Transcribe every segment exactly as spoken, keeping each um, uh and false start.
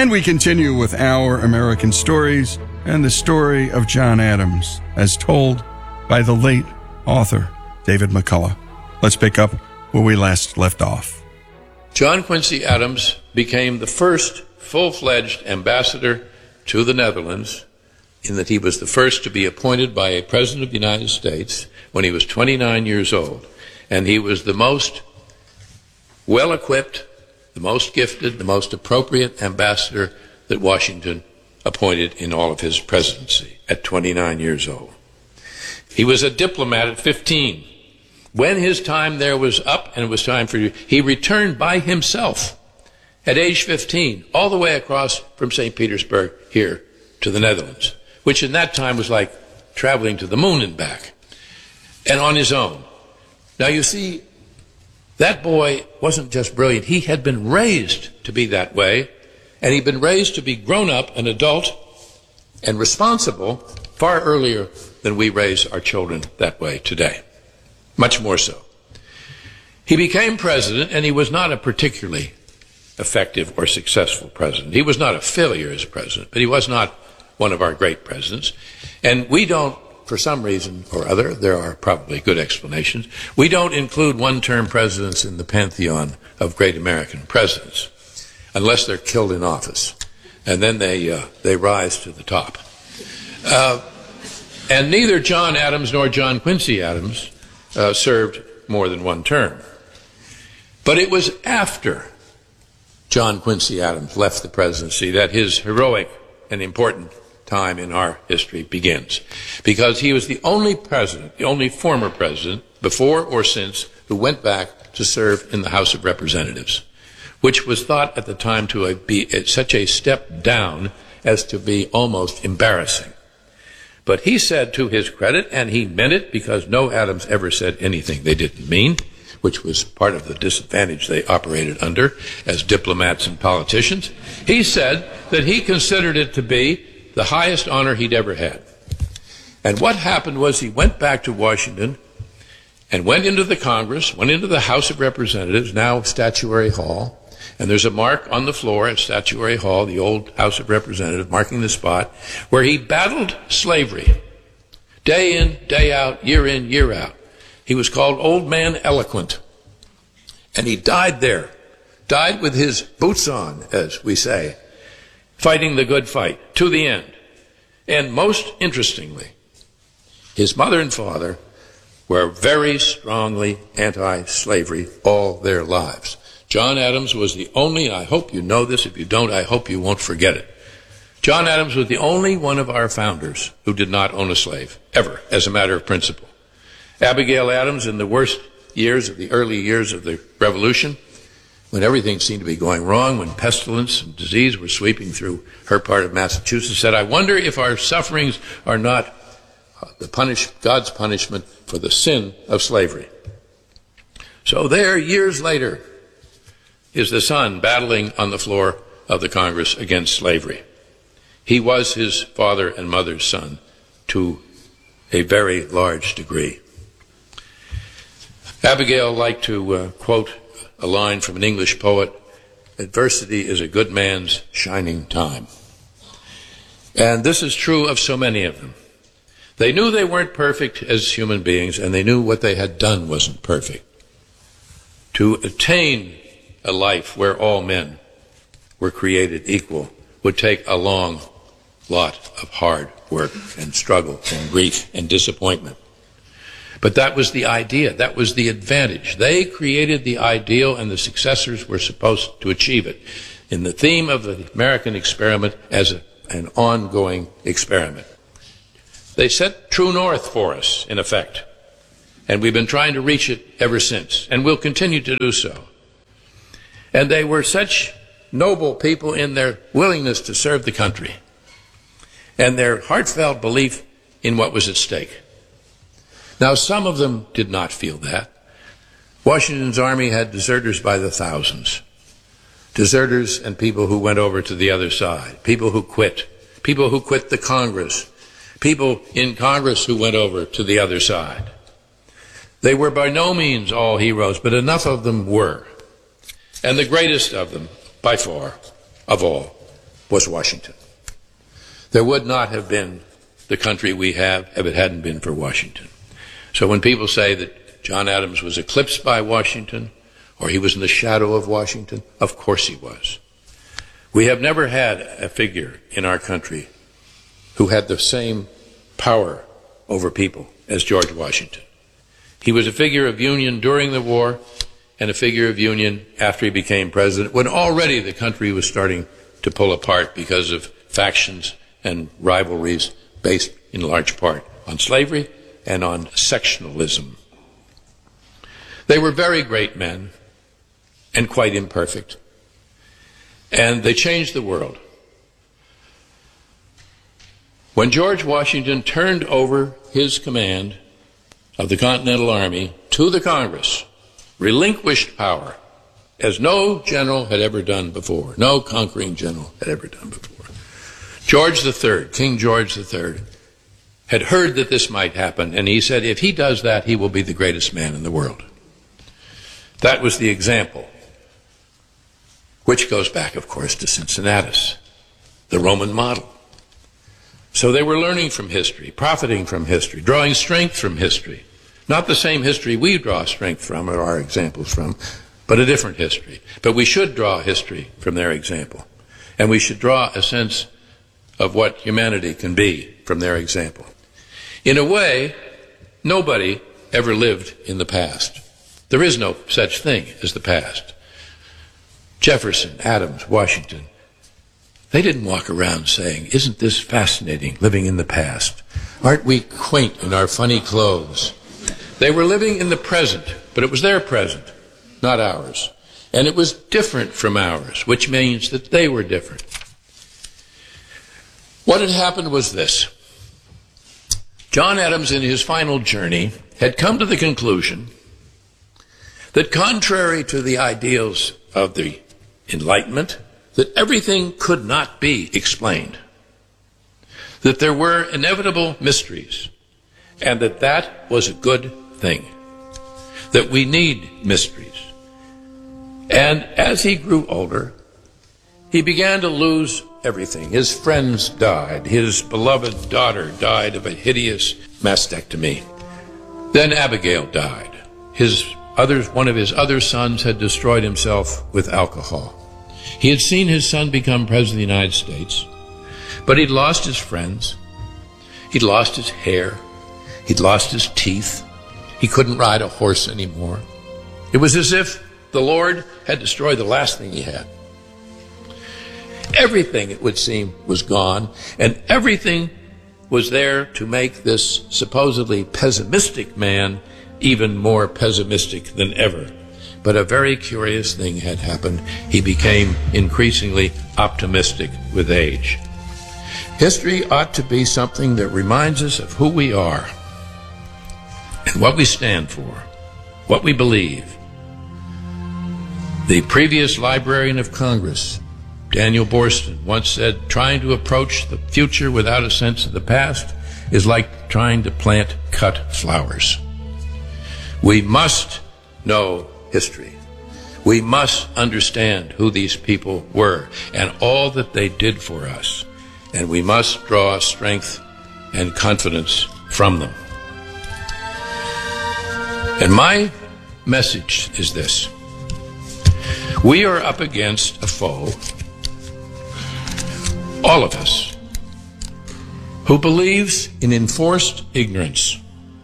And we continue with Our American Stories and the story of John Adams, as told by the late author David McCullough. Let's pick up where we last left off. John Quincy Adams became the first full-fledged ambassador to the Netherlands, in that he was the first to be appointed by a president of the United States when he was twenty-nine years old. And he was the most well-equipped, the most gifted, the most appropriate ambassador that Washington appointed in all of his presidency at twenty-nine years old. He was a diplomat at fifteen. When his time there was up and it was time for you, he returned by himself at age fifteen, all the way across from Saint Petersburg here to the Netherlands, which in that time was like traveling to the moon and back, and on his own. Now you see, that boy wasn't just brilliant. He had been raised to be that way, and he'd been raised to be grown up, an adult, and responsible far earlier than we raise our children that way today. Much more so. He became president, and he was not a particularly effective or successful president. He was not a failure as president, but he was not one of our great presidents. And we don't, for some reason or other, there are probably good explanations, we don't include one-term presidents in the pantheon of great American presidents, unless they're killed in office. And then they, uh, they rise to the top. Uh, and neither John Adams nor John Quincy Adams Uh, served more than one term. But it was after John Quincy Adams left the presidency that his heroic and important time in our history begins, because he was the only president, the only former president, before or since, who went back to serve in the House of Representatives, which was thought at the time to be such a step down as to be almost embarrassing. But he said, to his credit, and he meant it, because no Adams ever said anything they didn't mean, which was part of the disadvantage they operated under as diplomats and politicians. He said that he considered it to be the highest honor he'd ever had. And what happened was he went back to Washington and went into the Congress, went into the House of Representatives, now Statuary Hall, and there's a mark on the floor at Statuary Hall, the old House of Representatives, marking the spot where he battled slavery, day in, day out, year in, year out. He was called Old Man Eloquent, and he died there, died with his boots on, as we say, fighting the good fight to the end. And most interestingly, his mother and father were very strongly anti-slavery all their lives. John Adams was the only, I hope you know this, if you don't, I hope you won't forget it. John Adams was the only one of our founders who did not own a slave, ever, as a matter of principle. Abigail Adams, in the worst years of the early years of the Revolution, when everything seemed to be going wrong, when pestilence and disease were sweeping through her part of Massachusetts, said, I wonder if our sufferings are not the punish, God's punishment for the sin of slavery. So there, years later, is the son battling on the floor of the Congress against slavery. He was his father and mother's son to a very large degree. Abigail liked to uh, quote a line from an English poet, adversity is a good man's shining time. And this is true of so many of them. They knew they weren't perfect as human beings, and they knew what they had done wasn't perfect. To attain a life where all men were created equal would take a long lot of hard work and struggle and grief and disappointment. But that was the idea. That was the advantage. They created the ideal, and the successors were supposed to achieve it in the theme of the American experiment as a, an ongoing experiment. They set true north for us, in effect, and we've been trying to reach it ever since, and we'll continue to do so. And they were such noble people in their willingness to serve the country and their heartfelt belief in what was at stake. Now, some of them did not feel that. Washington's army had deserters by the thousands. Deserters and people who went over to the other side. People who quit. People who quit the Congress. People in Congress who went over to the other side. They were by no means all heroes, but enough of them were. And the greatest of them, by far, of all, was Washington. There would not have been the country we have if it hadn't been for Washington. So when people say that John Adams was eclipsed by Washington, or he was in the shadow of Washington, of course he was. We have never had a figure in our country who had the same power over people as George Washington. He was a figure of union during the war and a figure of union after he became president, when already the country was starting to pull apart because of factions and rivalries based in large part on slavery and on sectionalism. They were very great men and quite imperfect, and they changed the world. When George Washington turned over his command of the Continental Army to the Congress, relinquished power, as no general had ever done before, no conquering general had ever done before. George the Third, King George the Third, had heard that this might happen, and he said, if he does that, he will be the greatest man in the world. That was the example, which goes back, of course, to Cincinnatus, the Roman model. So they were learning from history, profiting from history, drawing strength from history. Not the same history we draw strength from or our examples from, but a different history. But we should draw history from their example. And we should draw a sense of what humanity can be from their example. In a way, nobody ever lived in the past. There is no such thing as the past. Jefferson, Adams, Washington, they didn't walk around saying, isn't this fascinating, living in the past? Aren't we quaint in our funny clothes? They were living in the present, but it was their present, not ours. And it was different from ours, which means that they were different. What had happened was this. John Adams, in his final journey, had come to the conclusion that contrary to the ideals of the Enlightenment, that everything could not be explained, that there were inevitable mysteries, and that that was a good thing, that we need mysteries. And as he grew older, he began to lose everything. His friends died. His beloved daughter died of a hideous mastectomy. Then Abigail died. His others, one of his other sons had destroyed himself with alcohol. He had seen his son become president of the United States, but he'd lost his friends. He'd lost his hair. He'd lost his teeth. He couldn't ride a horse anymore. It was as if the Lord had destroyed the last thing he had. Everything, it would seem, was gone, and everything was there to make this supposedly pessimistic man even more pessimistic than ever. But a very curious thing had happened. He became increasingly optimistic with age. History ought to be something that reminds us of who we are and what we stand for, what we believe. The previous Librarian of Congress, Daniel Boorstin, once said, trying to approach the future without a sense of the past is like trying to plant cut flowers. We must know history. We must understand who these people were and all that they did for us. And we must draw strength and confidence from them. And my message is this. We are up against a foe, all of us, who believes in enforced ignorance.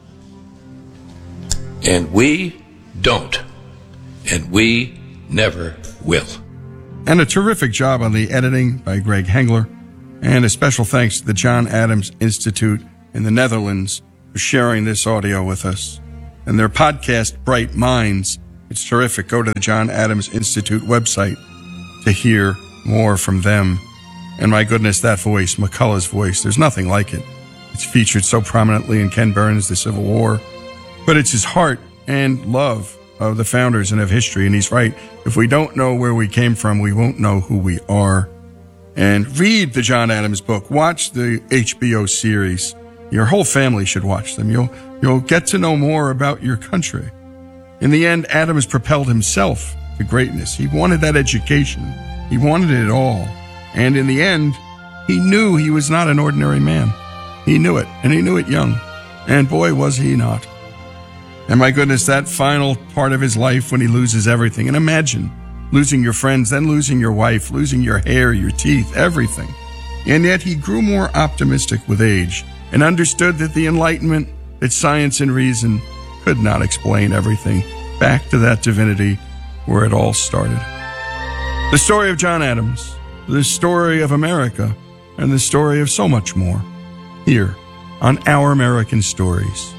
And we don't. And we never will. And a terrific job on the editing by Greg Hengler. And a special thanks to the John Adams Institute in the Netherlands for sharing this audio with us. And their podcast, Bright Minds, it's terrific. Go to the John Adams Institute website to hear more from them. And my goodness, that voice, McCullough's voice, there's nothing like it. It's featured so prominently in Ken Burns' The Civil War. But it's his heart and love of the founders and of history. And he's right. If we don't know where we came from, we won't know who we are. And read the John Adams book. Watch the H B O series. Your whole family should watch them. You'll, you'll get to know more about your country. In the end, Adams propelled himself to greatness. He wanted that education. He wanted it all. And in the end, he knew he was not an ordinary man. He knew it, and he knew it young. And boy, was he not. And my goodness, that final part of his life when he loses everything. And imagine losing your friends, then losing your wife, losing your hair, your teeth, everything. And yet he grew more optimistic with age and understood that the Enlightenment, that science and reason could not explain everything. Back to that divinity where it all started. The story of John Adams, the story of America, and the story of so much more, here on Our American Stories.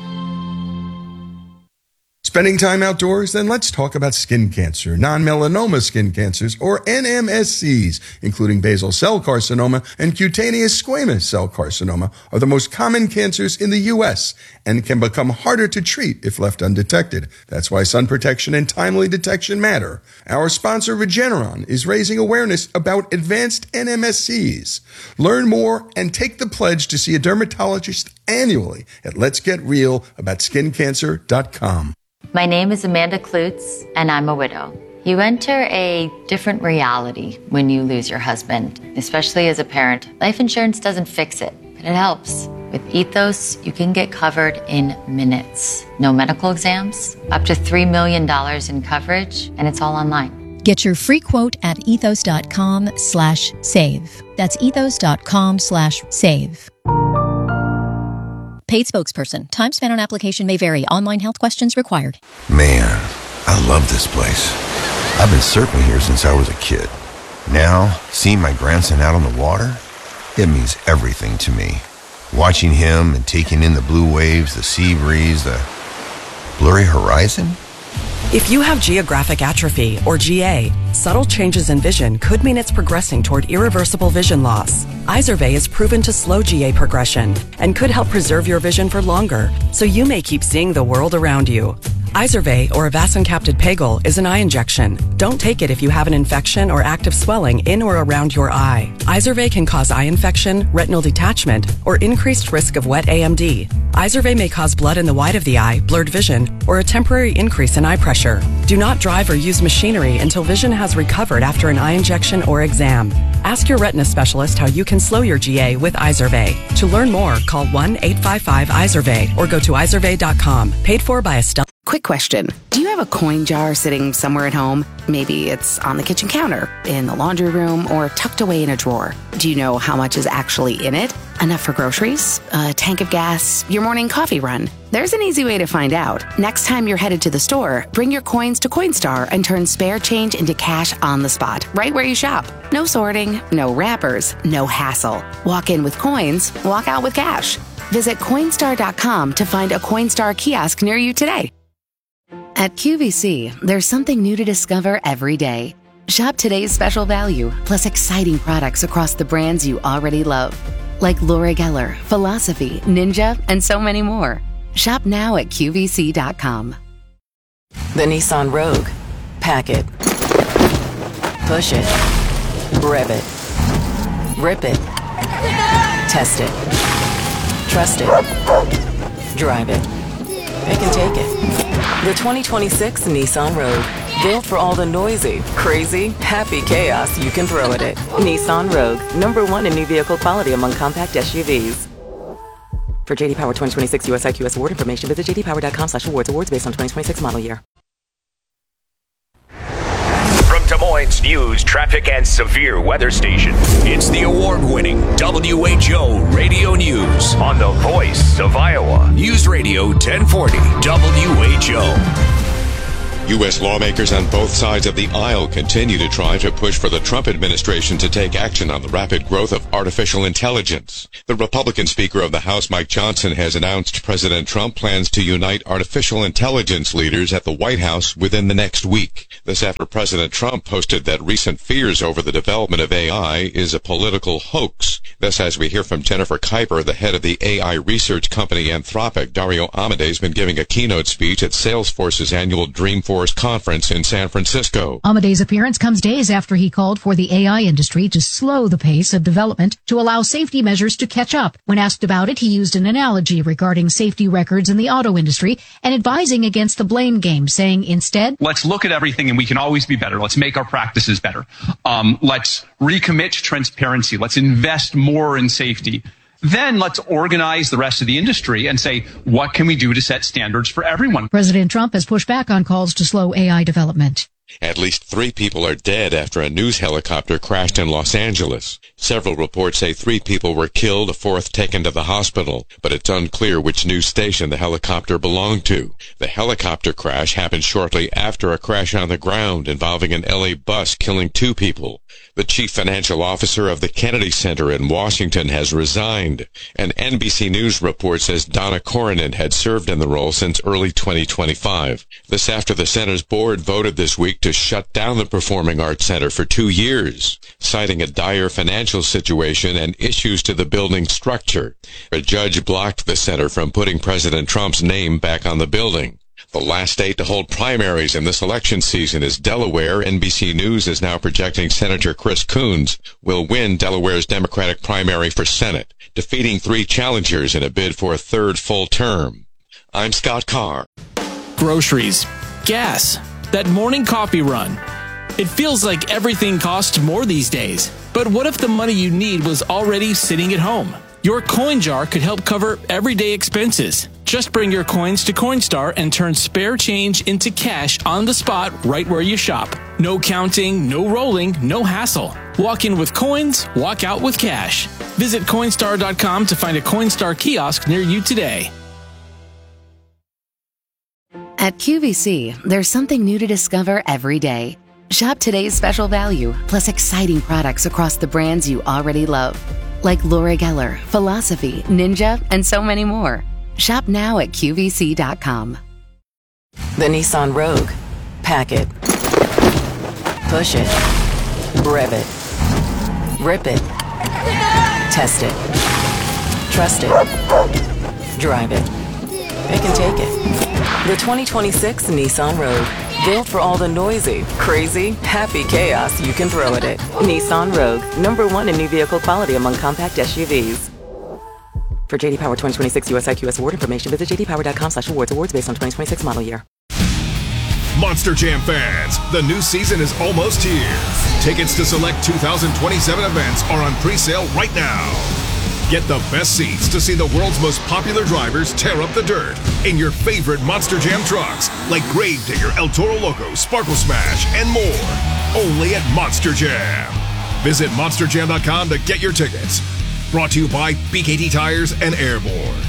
Spending time outdoors? Then let's talk about skin cancer, non-melanoma skin cancers, or N M S Cs, including basal cell carcinoma and cutaneous squamous cell carcinoma, are the most common cancers in the U S and can become harder to treat if left undetected. That's why sun protection and timely detection matter. Our sponsor, Regeneron, is raising awareness about advanced N M S Cs. Learn more and take the pledge to see a dermatologist annually at lets get real about skin cancer dot com. My name is Amanda Klutz, and I'm a widow. You enter a different reality when you lose your husband, especially as a parent. Life insurance doesn't fix it, but it helps. With Ethos, you can get covered in minutes. No medical exams, up to three million dollars in coverage, and it's all online. Get your free quote at ethos.com slash save. That's ethos.com slash save. Paid spokesperson. Time spent on application may vary. Online health questions required. Man, I love this place. I've been surfing here since I was a kid. Now, seeing my grandson out on the water, it means everything to me. Watching him and taking in the blue waves, the sea breeze, the blurry horizon. If you have geographic atrophy, or G A, subtle changes in vision could mean it's progressing toward irreversible vision loss. Izervay is proven to slow G A progression and could help preserve your vision for longer, so you may keep seeing the world around you. Izervay, or avacincaptad pegol, is an eye injection. Don't take it if you have an infection or active swelling in or around your eye. Izervay can cause eye infection, retinal detachment, or increased risk of wet A M D. Izervay may cause blood in the white of the eye, blurred vision, or a temporary increase in eye pressure. Do not drive or use machinery until vision has recovered after an eye injection or exam. Ask your retina specialist how you can slow your G A with Izervay. To learn more, call one eight five five Izervay or go to izervay dot com. Paid for by Estelle. Quick question. Do you have a coin jar sitting somewhere at home? Maybe it's on the kitchen counter, in the laundry room, or tucked away in a drawer. Do you know how much is actually in it? Enough for groceries? A tank of gas? Your morning coffee run? There's an easy way to find out. Next time you're headed to the store, bring your coins to Coinstar and turn spare change into cash on the spot, right where you shop. No sorting, no wrappers, no hassle. Walk in with coins, walk out with cash. Visit Coinstar dot com to find a Coinstar kiosk near you today. At Q V C, there's something new to discover every day. Shop today's special value, plus exciting products across the brands you already love, like Laura Geller, Philosophy, Ninja, and so many more. Shop now at Q V C dot com. The Nissan Rogue. Pack it. Push it. Rev it. Rip it. Test it. Trust it. Drive it. Pick and take it. The twenty twenty-six Nissan Rogue. Built for all the noisy, crazy, happy chaos you can throw at it. Nissan Rogue. Number one in new vehicle quality among compact S U Vs. For J D Power twenty twenty-six U S I Q S award information, visit j d power dot com slash awards. Awards based on twenty twenty-six model year. From Des Moines News, traffic, and severe weather station, it's the award-winning W H O Radio News on the voice of Iowa. News Radio ten forty W H O. U S lawmakers on both sides of the aisle continue to try to push for the Trump administration to take action on the rapid growth of artificial intelligence. The Republican Speaker of the House, Mike Johnson, has announced President Trump plans to unite artificial intelligence leaders at the White House within the next week. This after President Trump posted that recent fears over the development of A I is a political hoax. This as we hear from Jennifer Kuiper, the head of the A I research company Anthropic. Dario Amodei has been giving a keynote speech at Salesforce's annual Dreamforce conference in San Francisco. Amodei's appearance comes days after he called for the A I industry to slow the pace of development to allow safety measures to catch up. When asked about it, he used an analogy regarding safety records in the auto industry and advising against the blame game, saying instead, let's look at everything and we can always be better. Let's make our practices better. Um, let's recommit to transparency. Let's invest more in safety. Then let's organize the rest of the industry and say, what can we do to set standards for everyone? President Trump has pushed back on calls to slow A I development. At least three people are dead after a news helicopter crashed in Los Angeles. Several reports say three people were killed, a fourth taken to the hospital, but it's unclear which news station the helicopter belonged to. The helicopter crash happened shortly after a crash on the ground involving an L A bus killing two people. The chief financial officer of the Kennedy Center in Washington has resigned. An N B C News report says Donna Cornyn had served in the role since early twenty twenty-five. This after the center's board voted this week to shut down the Performing Arts Center for two years, citing a dire financial situation and issues to the building's structure. A judge blocked the center from putting President Trump's name back on the building. The last state to hold primaries in this election season is Delaware. N B C News is now projecting Senator Chris Coons will win Delaware's Democratic primary for Senate, defeating three challengers in a bid for a third full term. I'm Scott Carr. Groceries, gas, that morning coffee run. It feels like everything costs more these days. But what if the money you need was already sitting at home? Your coin jar could help cover everyday expenses. Just bring your coins to Coinstar and turn spare change into cash on the spot right where you shop. No counting, no rolling, no hassle. Walk in with coins, walk out with cash. Visit Coinstar dot com to find a Coinstar kiosk near you today. At Q V C, there's something new to discover every day. Shop today's special value, plus exciting products across the brands you already love, like Laura Geller, Philosophy, Ninja, and so many more. Shop now at Q V C dot com. The Nissan Rogue. Pack it. Push it. Rev it. Rip it. Test it. Trust it. Drive it. It can take it. The twenty twenty-six Nissan Rogue. Built for all the noisy, crazy, happy chaos you can throw at it. Nissan Rogue. Number one in new vehicle quality among compact S U Vs. For J D Power twenty twenty-six U S I Q S award information, visit j d power dot com slash awards. Awards based on twenty twenty-six model year. Monster Jam fans, the new season is almost here. Tickets to select two thousand twenty-seven events are on pre-sale right now. Get the best seats to see the world's most popular drivers tear up the dirt in your favorite Monster Jam trucks, like Gravedigger, El Toro Loco, Sparkle Smash, and more. Only at Monster Jam. Visit monster jam dot com to get your tickets. Brought to you by B K T Tires and Airborne.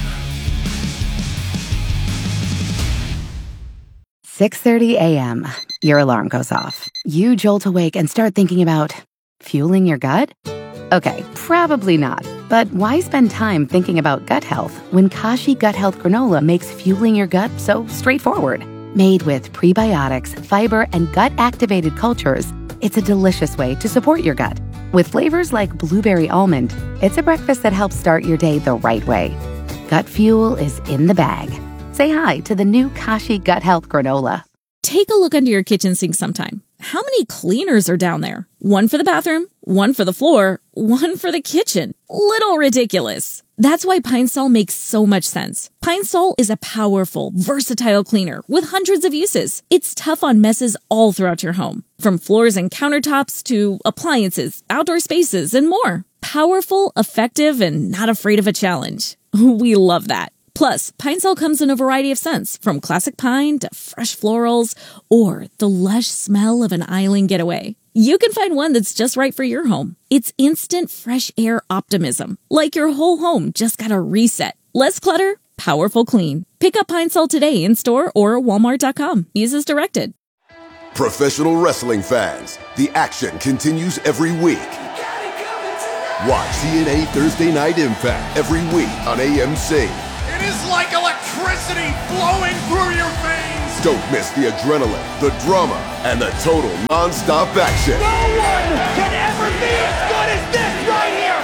six thirty a.m. Your alarm goes off. You jolt awake and start thinking about fueling your gut? Okay, probably not. But why spend time thinking about gut health when Kashi Gut Health Granola makes fueling your gut so straightforward? Made with prebiotics, fiber, and gut-activated cultures, it's a delicious way to support your gut. With flavors like blueberry almond, it's a breakfast that helps start your day the right way. Gut fuel is in the bag. Say hi to the new Kashi Gut Health Granola. Take a look under your kitchen sink sometime. How many cleaners are down there? One for the bathroom, one for the floor, one for the kitchen. Little ridiculous. That's why Pine Sol makes so much sense. Pine Sol is a powerful, versatile cleaner with hundreds of uses. It's tough on messes all throughout your home, from floors and countertops to appliances, outdoor spaces, and more. Powerful, effective, and not afraid of a challenge. We love that. Plus, Pine Sol comes in a variety of scents, from classic pine to fresh florals, or the lush smell of an island getaway. You can find one that's just right for your home. It's instant fresh air optimism, like your whole home just got a reset. Less clutter, powerful clean. Pick up Pine Sol today in store or walmart dot com. Use as directed. Professional wrestling fans, the action continues every week. Watch C N A Thursday Night Impact every week on A M C. It is like electricity flowing through your veins. Don't miss the adrenaline, the drama, and the total non-stop action. No one can ever be as good as this right here. Don't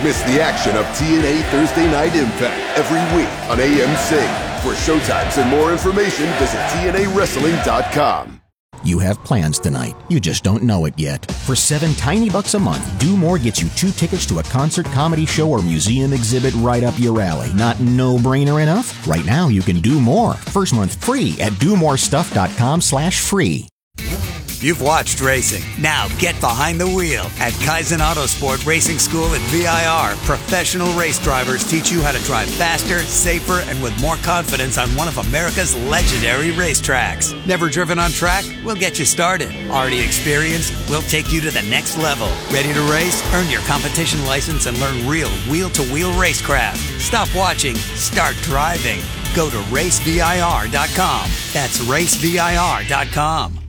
miss the action of T N A Thursday Night Impact every week on A M C. For showtimes and more information, visit T N A wrestling dot com. You have plans tonight. You just don't know it yet. For seven tiny bucks a month, Do More gets you two tickets to a concert, comedy show, or museum exhibit right up your alley. Not no-brainer enough? Right now, you can do more. First month free at do more stuff dot com slash free. You've watched racing. Now get behind the wheel. At Kaizen Autosport Racing School at V I R, professional race drivers teach you how to drive faster, safer, and with more confidence on one of America's legendary racetracks. Never driven on track? We'll get you started. Already experienced? We'll take you to the next level. Ready to race? Earn your competition license and learn real wheel-to-wheel racecraft. Stop watching. Start driving. Go to race V I R dot com. That's race V I R dot com.